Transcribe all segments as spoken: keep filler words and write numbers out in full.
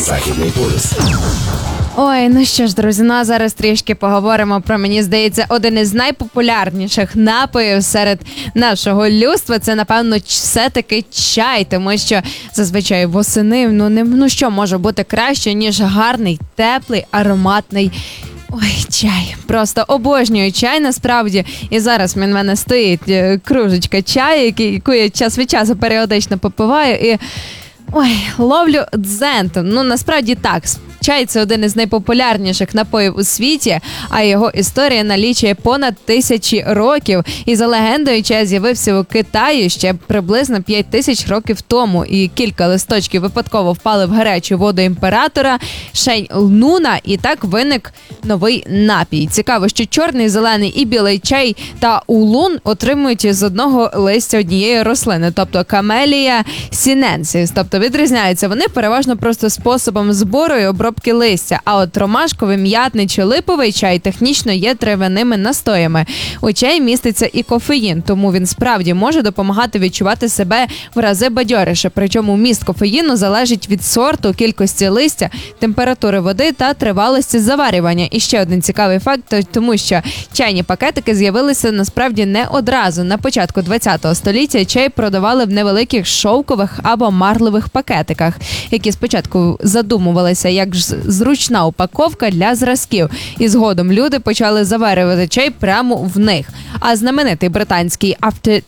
Західний полюс. Ой, ну що ж, друзі, ну а зараз трішки поговоримо про, мені здається, один із найпопулярніших напоїв серед нашого людства. Це, напевно, все-таки чай, тому що зазвичай восени, ну, не, ну що може бути краще, ніж гарний, теплий, ароматний Ой, чай. Просто обожнюю чай, насправді. І зараз в мене стоїть кружечка чаю, яку я час від часу періодично попиваю. І ой, ловлю дзен. Ну, насправді так. Чай – це один із найпопулярніших напоїв у світі, а його історія налічує понад тисячі років. І за легендою, чай з'явився у Китаї ще приблизно п'ять тисяч років тому. І кілька листочків випадково впали в гарячу воду імператора Шень Луна, і так виник новий напій. Цікаво, що чорний, зелений і білий чай та улун отримують з одного листя однієї рослини, тобто камелія сіненсіс. Тобто відрізняються вони переважно просто способом збору і обробки листя, а от ромашковий, м'ятний чи липовий чай технічно є трав'яними настоями. У чаї міститься і кофеїн, тому він справді може допомагати відчувати себе в рази бадьоріше. Причому міст кофеїну залежить від сорту, кількості листя, температури води та тривалості заварювання. І ще один цікавий факт, тому що чайні пакетики з'явилися насправді не одразу. На початку ХХ століття чай продавали в невеликих шовкових або марлевих пакетиках, які спочатку задумувалися як зручна упаковка для зразків. І згодом люди почали заварювати чай прямо в них. А знаменитий британський After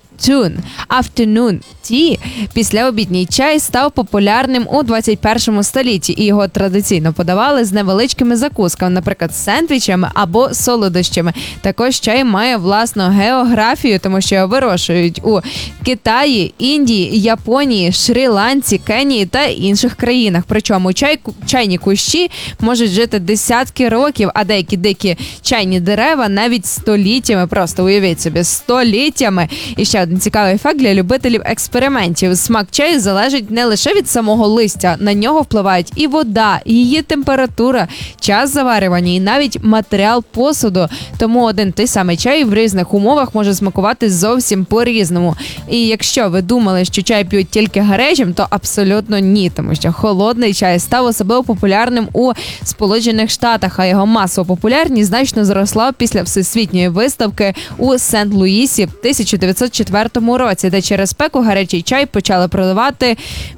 Afternoon Tea, післяобідній чай, став популярним у двадцять першому столітті, і його традиційно подавали з невеличкими закусками, наприклад, сендвічами або солодощами. Також чай має власну географію, тому що його вирощують у Китаї, Індії, Японії, Шрі-Ланці, Кенії та інших країнах. Причому чай, чайні кущі можуть жити десятки років, а деякі дикі чайні дерева навіть століттями, просто уявіть собі, століттями. І ще один цікавий факт для любителів експериментів. Смак чаю залежить не лише від самого листя, на нього впливають і вода, і її температура, час заварювання, і навіть матеріал посуду. Тому один той самий чай в різних умовах може смакувати зовсім по-різному. І якщо ви думали, що чай п'ють тільки гарячим, то абсолютно ні, тому що холодний чай став особливо популярним у Сполучених Штатах, а його масова популярність значно зросла після Всесвітньої виставки у Сент-Луїсі в тисяча дев'ятсот четвертому році, де через спеку гарячий чай почали продавати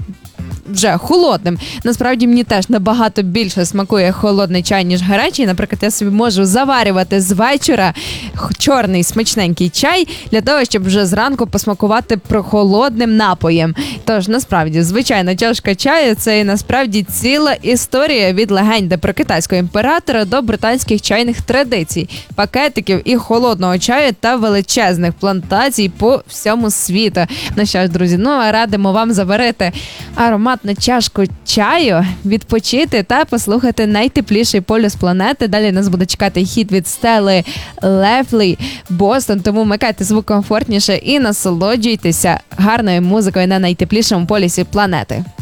вже холодним. Насправді, мені теж набагато більше смакує холодний чай, ніж гарячий. Наприклад, я собі можу заварювати з вечора чорний смачненький чай для того, щоб вже зранку посмакувати прохолодним напоєм. Тож, насправді, звичайна чашка чаю – це насправді ціла історія від легенди про китайського імператора до британських чайних традицій, пакетиків і холодного чаю та величезних плантацій по всьому світу. Ну що ж, друзі, ну а радимо вам заварити аромат на чашку чаю, відпочити та послухати найтепліший полюс планети. Далі нас буде чекати хіт від Стелли Лефлі «Бостон», тому вмикайте звук комфортніше і насолоджуйтеся гарною музикою на найтеплішому полюсі планети.